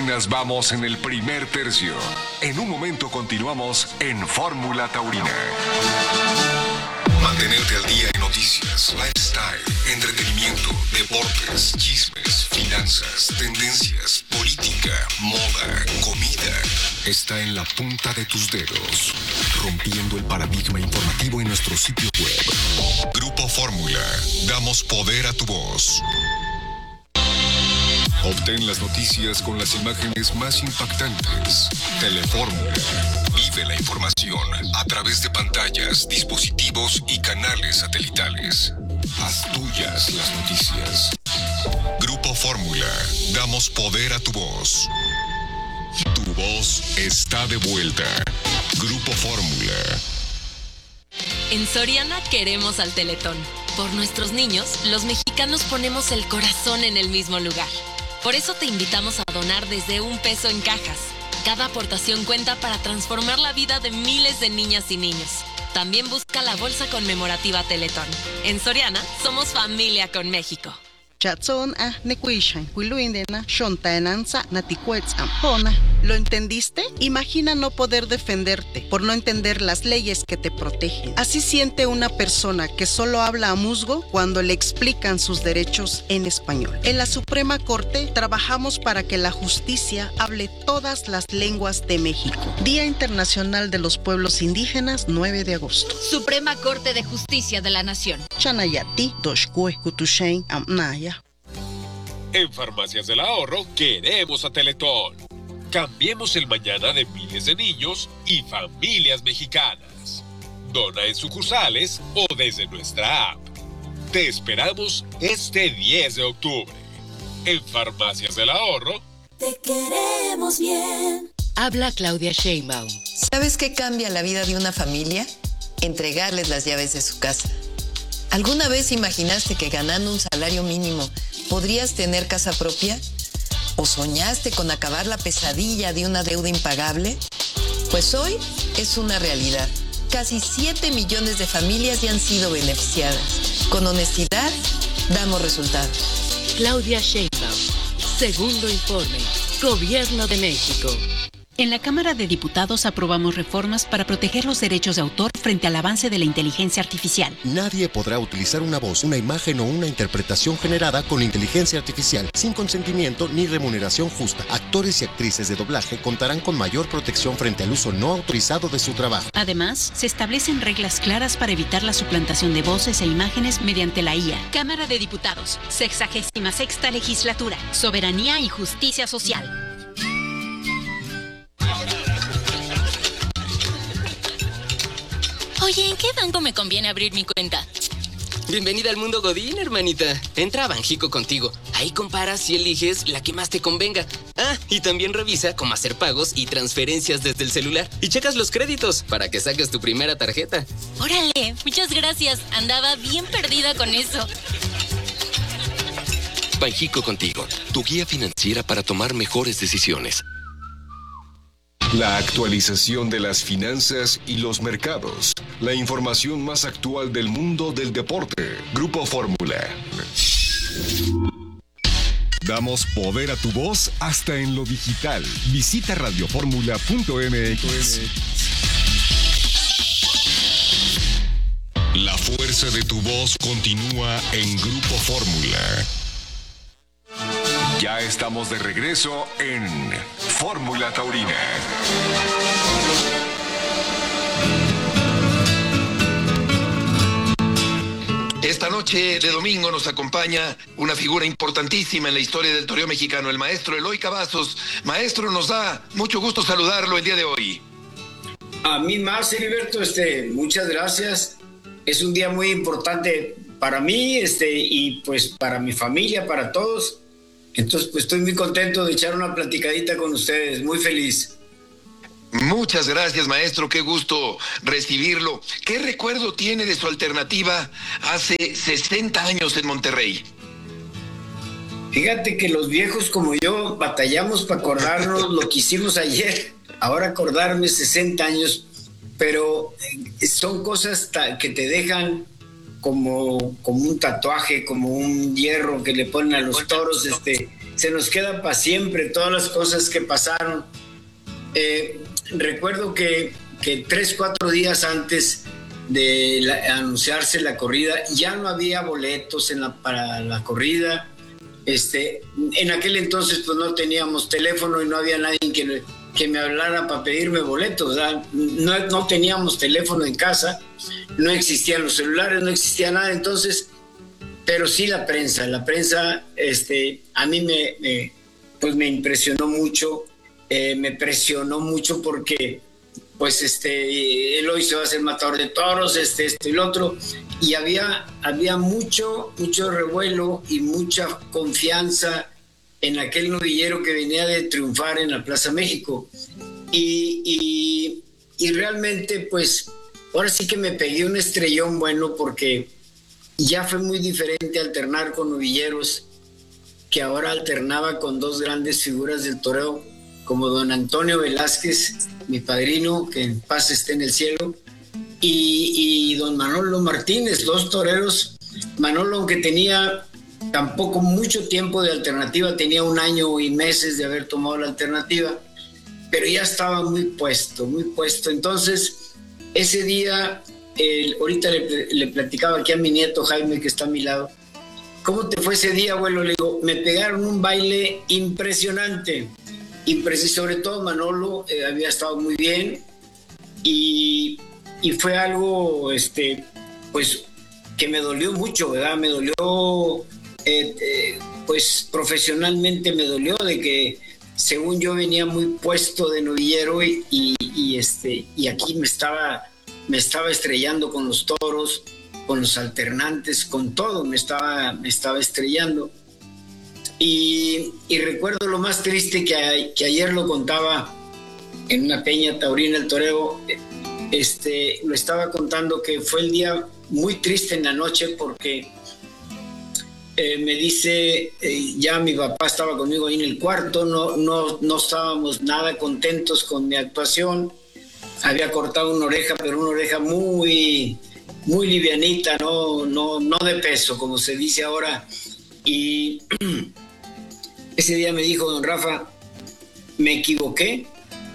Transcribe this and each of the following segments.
Apenas vamos en el primer tercio. En un momento continuamos en Fórmula Taurina. Mantenerte al día en noticias, lifestyle, entretenimiento, deportes, chismes, finanzas, tendencias, política, moda, comida. Está en la punta de tus dedos, rompiendo el paradigma informativo en nuestro sitio web. Grupo Fórmula, damos poder a tu voz. Obtén las noticias con las imágenes más impactantes. Telefórmula. Vive la información a través de pantallas, dispositivos y canales satelitales. Haz tuyas las noticias. Grupo Fórmula. Damos poder a tu voz. Tu voz está de vuelta. Grupo Fórmula. En Soriana queremos al Teletón. Por nuestros niños, los mexicanos ponemos el corazón en el mismo lugar. Por eso te invitamos a donar desde $1 en cajas. Cada aportación cuenta para transformar la vida de miles de niñas y niños. También busca la bolsa conmemorativa Teletón. En Soriana, somos familia con México. ¿Lo entendiste? Imagina no poder defenderte por no entender las leyes que te protegen. Así siente una persona que solo habla a musgo cuando le explican sus derechos en español. En la Suprema Corte trabajamos para que la justicia hable todas las lenguas de México. Día Internacional de los Pueblos Indígenas, 9 de agosto. Suprema Corte de Justicia de la Nación. Chanayati, Doshkue, Kutushen, Amnaya. En Farmacias del Ahorro queremos a Teletón. Cambiemos el mañana de miles de niños y familias mexicanas. Dona en sucursales o desde nuestra app. Te esperamos este 10 de octubre. En Farmacias del Ahorro. Te queremos bien. Habla Claudia Sheinbaum. ¿Sabes qué cambia la vida de una familia? Entregarles las llaves de su casa. ¿Alguna vez imaginaste que ganando un salario mínimo podrías tener casa propia? ¿O soñaste con acabar la pesadilla de una deuda impagable? Pues hoy es una realidad. Casi 7 millones de familias ya han sido beneficiadas. Con honestidad, damos resultados. Claudia Sheinbaum. Segundo informe. Gobierno de México. En la Cámara de Diputados aprobamos reformas para proteger los derechos de autor frente al avance de la inteligencia artificial. Nadie podrá utilizar una voz, una imagen o una interpretación generada con inteligencia artificial sin consentimiento ni remuneración justa. Actores y actrices de doblaje contarán con mayor protección frente al uso no autorizado de su trabajo. Además, se establecen reglas claras para evitar la suplantación de voces e imágenes mediante la IA. Cámara de Diputados, 66ª Legislatura, Soberanía y Justicia Social. Oye, ¿en qué banco me conviene abrir mi cuenta? Bienvenida al mundo Godín, hermanita. Entra a Banjico Contigo. Ahí comparas y eliges la que más te convenga. Ah, y también revisa cómo hacer pagos y transferencias desde el celular. Y checas los créditos para que saques tu primera tarjeta. Órale, muchas gracias. Andaba bien perdida con eso. Banjico Contigo, tu guía financiera para tomar mejores decisiones. La actualización de las finanzas y los mercados. La información más actual del mundo del deporte. Grupo Fórmula. Damos poder a tu voz hasta en lo digital. Visita radioformula.mx. La fuerza de tu voz continúa en Grupo Fórmula. Ya estamos de regreso en Fórmula Taurina. Esta noche de domingo nos acompaña una figura importantísima en la historia del toreo mexicano, el maestro Eloy Cavazos. Maestro, nos da mucho gusto saludarlo el día de hoy. A mí más, Heriberto, muchas gracias. Es un día muy importante para mí, y pues para mi familia, para todos. Entonces, pues estoy muy contento de echar una platicadita con ustedes, muy feliz. Muchas gracias, maestro, qué gusto recibirlo. ¿Qué recuerdo tiene de su alternativa hace 60 años en Monterrey? Fíjate que los viejos como yo batallamos para acordarnos lo que hicimos ayer. Ahora acordarme 60 años, pero son cosas que te dejan como un tatuaje, como un hierro que le ponen a los toros, se nos queda para siempre todas las cosas que pasaron. Recuerdo que 3-4 días antes de anunciarse la corrida, ya no había boletos para la corrida. En aquel entonces pues no teníamos teléfono y no había nadie que me hablara para pedirme boletos, ¿verdad? No teníamos teléfono en casa, no existían los celulares, no existía nada, entonces, pero sí la prensa a mí me impresionó mucho, me presionó mucho porque pues Eloy se va a hacer matador de toros, esto y lo otro, y había mucho revuelo y mucha confianza en aquel novillero que venía de triunfar en la Plaza México, y realmente pues ahora sí que me pegué un estrellón bueno, porque ya fue muy diferente alternar con novilleros, que ahora alternaba con dos grandes figuras del toreo, como don Antonio Velázquez, mi padrino, que en paz esté en el cielo, y don Manolo Martínez, dos toreros. Manolo, aunque tenía tampoco mucho tiempo de alternativa, tenía 1 año y meses de haber tomado la alternativa, pero ya estaba muy puesto. Entonces, ese día, ahorita le platicaba aquí a mi nieto Jaime, que está a mi lado. ¿Cómo te fue ese día, abuelo? Le digo, me pegaron un baile impresionante. Sobre todo Manolo había estado muy bien, y fue algo pues que me dolió mucho, ¿verdad? Me dolió, pues profesionalmente me dolió, de que según yo venía muy puesto de novillero y aquí me estaba estrellando con los toros, con los alternantes, con todo me estaba estrellando. Y recuerdo lo más triste que ayer lo contaba en una peña taurina el toreo, lo estaba contando, que fue el día muy triste en la noche, porque me dice, ya mi papá estaba conmigo ahí en el cuarto, no estábamos nada contentos con mi actuación, había cortado una oreja, pero una oreja muy, muy livianita, no de peso, como se dice ahora, y ese día me dijo don Rafa, me equivoqué,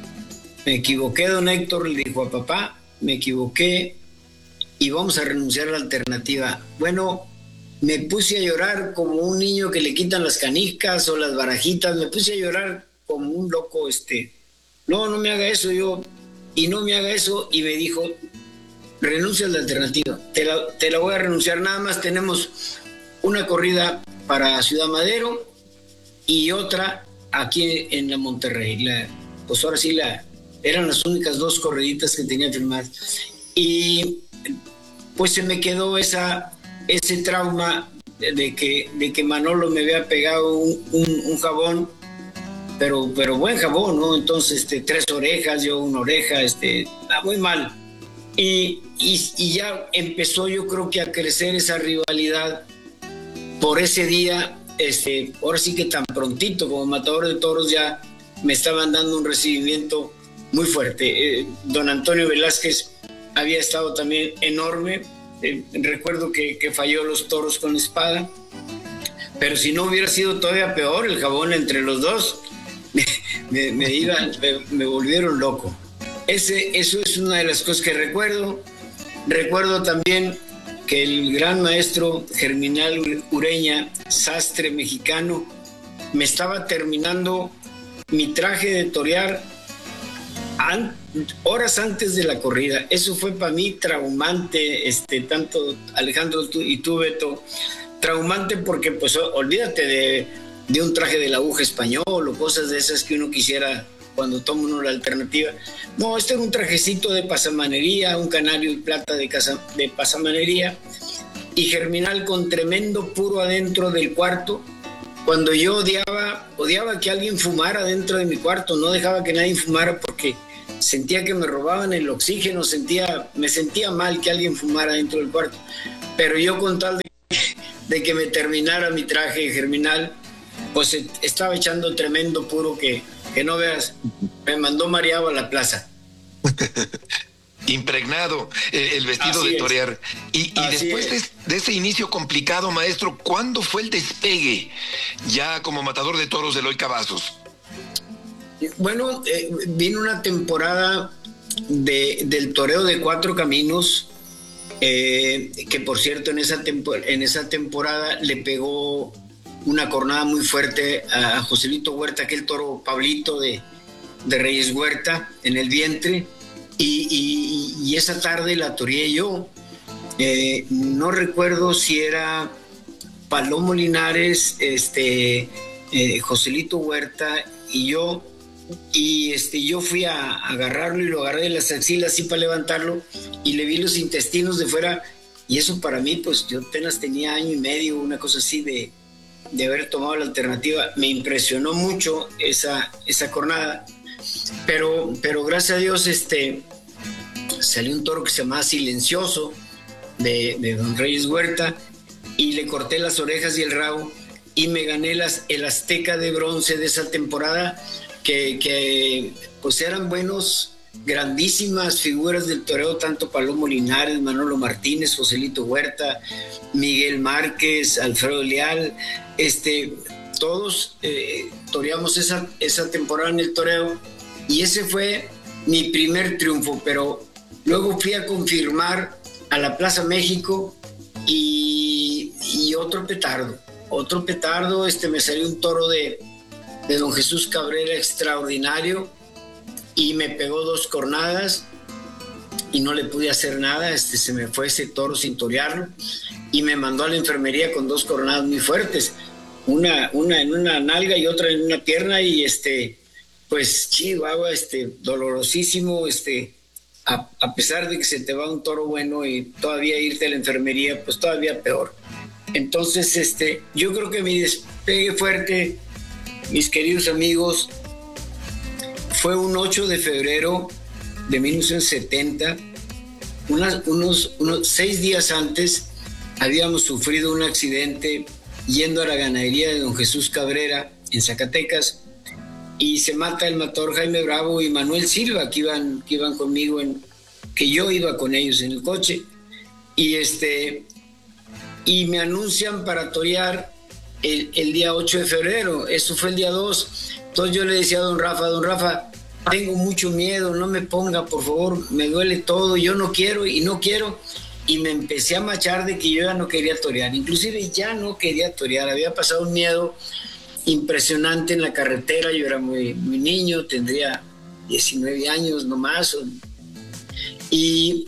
don Héctor, le dijo a papá, me equivoqué y vamos a renunciar a la alternativa. Bueno, me puse a llorar como un niño que le quitan las canicas o las barajitas, me puse a llorar como un loco, no me haga eso, no me haga eso, y me dijo, renuncia a la alternativa, te la voy a renunciar, nada más tenemos una corrida para Ciudad Madero y otra aquí en la Monterrey. Pues ahora sí eran las únicas 2 corriditas que tenía firmadas. Y pues se me quedó ese trauma de que Manolo me había pegado un jabón, pero buen jabón, ¿no? Entonces 3 orejas, yo 1 oreja, muy mal. Y ya empezó, yo creo que a crecer esa rivalidad por ese día. Ahora sí que tan prontito como matador de toros ya me estaban dando un recibimiento muy fuerte. Don Antonio Velázquez había estado también enorme. Recuerdo que falló los toros con espada, pero si no hubiera sido todavía peor, el jabón entre los dos me volvieron loco. Eso es una de las cosas que recuerdo. Recuerdo también que el gran maestro Germinal Ureña, sastre mexicano, me estaba terminando mi traje de torear horas antes de la corrida. Eso fue para mí traumante, tanto Alejandro y tú, Beto, traumante, porque pues olvídate de un traje de la aguja español o cosas de esas que uno quisiera cuando toma uno la alternativa. No, era un trajecito de pasamanería, un canario y plata de pasamanería, y Germinal con tremendo puro adentro del cuarto. Cuando yo odiaba que alguien fumara dentro de mi cuarto, no dejaba que nadie fumara porque sentía que me robaban el oxígeno, me sentía mal que alguien fumara dentro del cuarto, pero yo con tal de que me terminara mi traje Germinal, pues estaba echando tremendo puro que no veas, me mandó mareado a la plaza. impregnado el vestido de torear. Y después de ese inicio complicado, maestro, ¿cuándo fue el despegue ya como matador de toros de Eloy Cavazos? Bueno, vino una temporada del toreo de Cuatro Caminos, que por cierto en esa temporada le pegó una cornada muy fuerte a Joselito Huerta, aquel toro Pablito de Reyes Huerta, en el vientre, y esa tarde la toreé yo. No recuerdo si era Palomo Linares, Joselito Huerta y yo. Y yo fui a agarrarlo y lo agarré de las axilas así para levantarlo y le vi los intestinos de fuera, y eso para mí, pues yo apenas tenía año y medio, una cosa así de haber tomado la alternativa. Me impresionó mucho esa cornada, pero gracias a Dios salió un toro que se llamaba Silencioso de don Reyes Huerta, y le corté las orejas y el rabo y me gané el Azteca de bronce de esa temporada, que pues eran buenos, grandísimas figuras del toreo, tanto Palomo Linares, Manolo Martínez, Joselito Huerta, Miguel Márquez, Alfredo Leal, todos toreamos esa temporada en el toreo, y ese fue mi primer triunfo. Pero luego fui a confirmar a la Plaza México y otro petardo, me salió un toro de don Jesús Cabrera extraordinario, y me pegó 2 cornadas y no le pude hacer nada. Se me fue ese toro sin torearlo, y me mandó a la enfermería con 2 cornadas muy fuertes, una en una nalga y otra en una pierna, y pues chihuahua, dolorosísimo, a pesar de que se te va un toro bueno y todavía irte a la enfermería, pues todavía peor. Entonces yo creo que mi despegue fuerte, mis queridos amigos, fue un 8 de febrero de 1970. Unos 6 días antes habíamos sufrido un accidente yendo a la ganadería de don Jesús Cabrera en Zacatecas, y se mata el matador Jaime Bravo y Manuel Silva, que iban conmigo, que yo iba con ellos en el coche, y me anuncian para torear el día 8 de febrero, eso fue el día 2. Entonces yo le decía a don Rafa, tengo mucho miedo, no me ponga, por favor, me duele todo, yo no quiero, y me empecé a machar de que yo ya no quería torear, inclusive ya no quería torear, había pasado un miedo impresionante en la carretera, yo era muy, muy niño, tendría 19 años nomás, y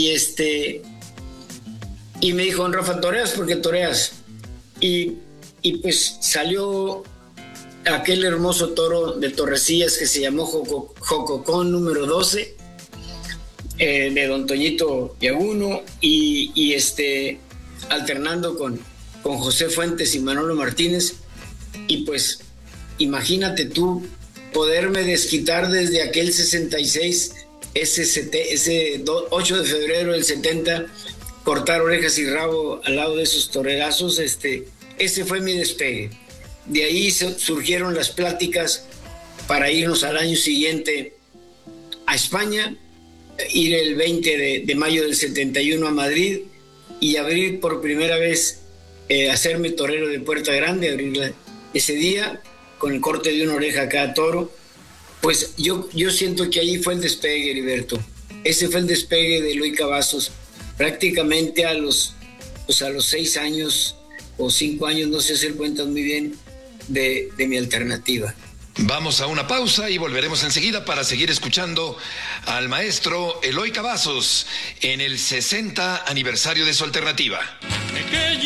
me dijo don Rafa, ¿toreas? Porque toreas. Y pues salió aquel hermoso toro de Torrecillas que se llamó Jococón número 12, de don Toñito Yaguno, y alternando con José Fuentes y Manolo Martínez. Y pues imagínate tú poderme desquitar desde aquel 66, ese 8 de febrero del 70, cortar orejas y rabo al lado de esos torerazos. Ese fue mi despegue. De ahí surgieron las pláticas para irnos al año siguiente a España, ir el 20 de mayo del 71 a Madrid y abrir por primera vez, hacerme torero de Puerta Grande, abrirla ese día con el corte de una oreja a cada toro. Pues yo siento que ahí fue el despegue, Heriberto. Ese fue el despegue de Eloy Cavazos, prácticamente a los 6 años o 5 años, no sé hacer cuentas muy bien, de mi alternativa. Vamos a una pausa y volveremos enseguida para seguir escuchando al maestro Eloy Cavazos en el 60 aniversario de su alternativa.